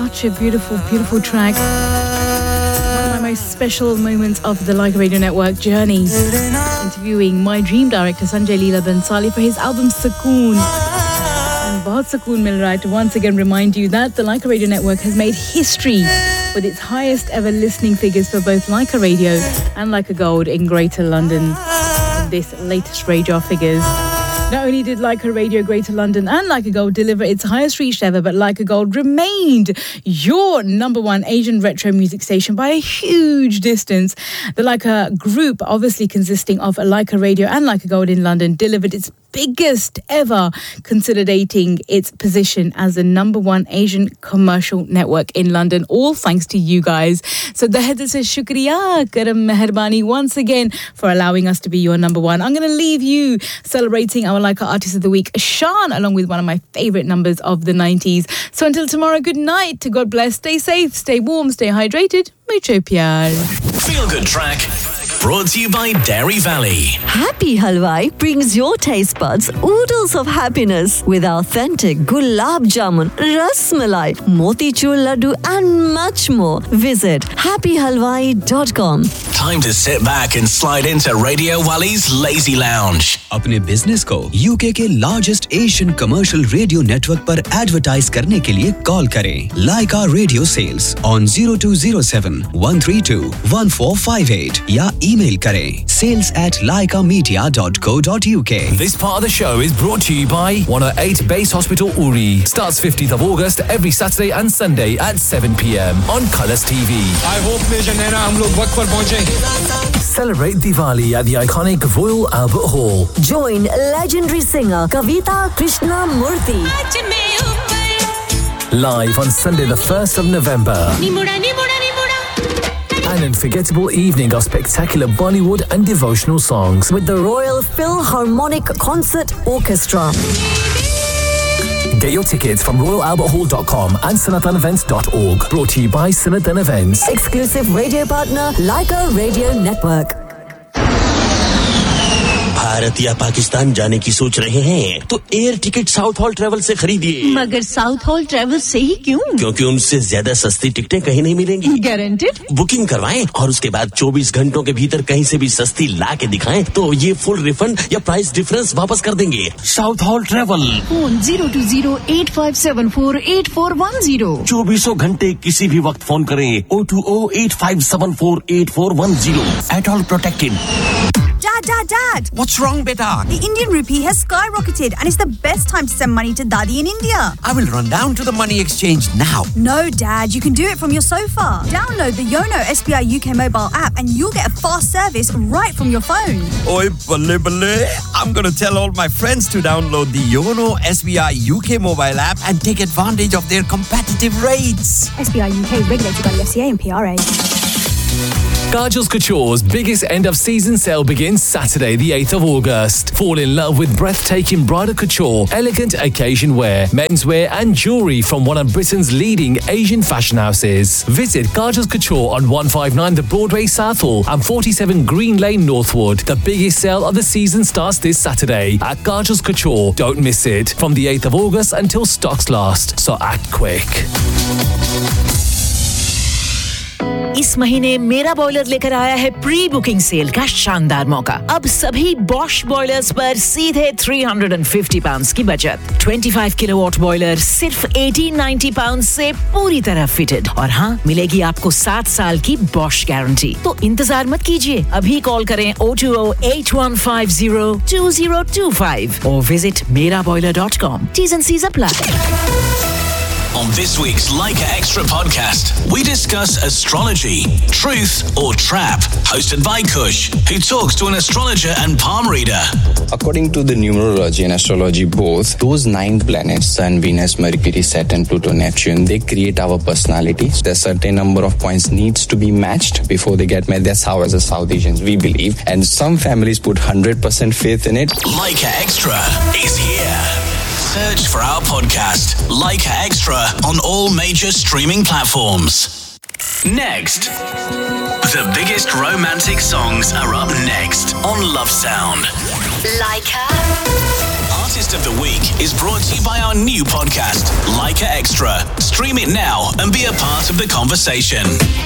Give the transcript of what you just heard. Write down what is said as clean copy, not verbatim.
such a beautiful, beautiful track. One of my most special moments of the Like Radio Network journey. Interviewing my dream director Sanjay Leela Bhansali for his album Sukoon. And bahut sukoon mil raha hai to once again remind you that the Like Radio Network has made history with its highest ever listening figures for both Leica Radio and Leica Gold in Greater London. This latest radar figures. Not only did Leica Radio Greater London and Leica Gold deliver its highest reach ever, but Leica Gold remained your number one Asian retro music station by a huge distance. The Leica group, obviously consisting of Leica Radio and Leica Gold in London, delivered its biggest ever, consolidating its position as the number one Asian commercial network in London, all thanks to you guys. So the head says shukriya, karam mehrbani once again for allowing us to be your number one. I'm going to leave you celebrating our Leica Artist of the Week, Shan, along with one of my favourite numbers of the 90s. So until tomorrow, good night, God bless, stay safe, stay warm, stay hydrated, mucho pyar. Feel Good Track, brought to you by Dairy Valley. Happy Halwai brings your taste buds oodles of happiness with authentic gulab jamun, ras malai, motichur laddu and much more. Visit happyhalwai.com. Time to sit back and slide into Radio Wali's Lazy Lounge. अपने business को UK के largest Asian commercial radio network पर advertise करने के लिए call करें लाइका radio sales on 0207-132-1458 या email करें sales@lycamedia.co.uk. This part of the show is brought to you by 108 Base Hospital Uri. Starts 15th of August every Saturday and Sunday at 7 p.m. on Colours TV. I hope Major Naina हम लोग वक्त पर पहुंचे. Celebrate Diwali at the iconic Royal Albert Hall. Join legendary singer Kavita Krishnamurthy. Live on Sunday the 1st of November. An unforgettable evening of spectacular Bollywood and devotional songs With the Royal Philharmonic Concert Orchestra. Get your tickets from royalalberthall.com and sanatanevents.org. Brought to you by Sanatan Events. Exclusive radio partner Leica Radio Network. Bharat या पाकिस्तान जाने की सोच रहे हैं तो air ticket south hall travel से खरीदिए। मगर साउथ हॉल ट्रैवल से ही क्यों? क्योंकि उनसे ज्यादा सस्ती टिकटें कहीं नहीं मिलेंगी। गारंटेड? बुकिंग करवाएं और उसके बाद 24 घंटों के भीतर कहीं से भी सस्ती ला के दिखाएं तो ये फुल रिफंड या प्राइस डिफरेंस वापस कर देंगे। South hall travel. फोन 020-8574-8410। 24 घंटे किसी भी वक्त फोन करें 020-8574-8410। At all protected. Dad! What's wrong, beta? The Indian rupee has skyrocketed and it's the best time to send money to Daddy in India. I will run down to the money exchange now. No, Dad, you can do it from your sofa. Download the Yono SBI UK mobile app and you'll get a fast service right from your phone. Oi, balle balle. I'm going to tell all my friends to download the Yono SBI UK mobile app and take advantage of their competitive rates. SBI UK regulated by the FCA and PRA. Kajal's Couture's biggest end-of-season sale begins Saturday, the 8th of August. Fall in love with breathtaking bridal couture, elegant occasion wear, menswear and jewellery from one of Britain's leading Asian fashion houses. Visit Kajal's Couture on 159 The Broadway Southall and 47 Green Lane Northwood. The biggest sale of the season starts this Saturday at Kajal's Couture. Don't miss it. From the 8th of August until stocks last, so act quick. इस महीने मेरा boiler लेकर आया है pre booking cell का शानदार मौका। अब सभी बॉश बॉयलर्स पर सीधे £350 की बचत। 25 किलोवाट बॉयलर सिर्फ £1890 से पूरी तरह फिटेड। और हाँ, मिलेगी आपको 7 साल की बॉश गारंटी। तो इंतजार मत कीजिए, अभी कॉल करें 020-8150-2025 और visit meraboiler.com. T's and C's apply. On this week's Leica Extra podcast, we discuss astrology, truth or trap, hosted by Kush, who talks to an astrologer and palm reader. According to the numerology and astrology both, those 9 planets, Sun, Venus, Mercury, Saturn, Pluto, Neptune, they create our personalities. There's a certain number of points needs to be matched before they get met. That's how as a South Asians we believe. And some families put 100% faith in it. Leica Extra is here. Search for our podcast, Leica Extra, on all major streaming platforms. Next, the biggest romantic songs are up next on Love Sound. Leica. Artist of the Week is brought to you by our new podcast, Leica Extra. Stream it now and be a part of the conversation.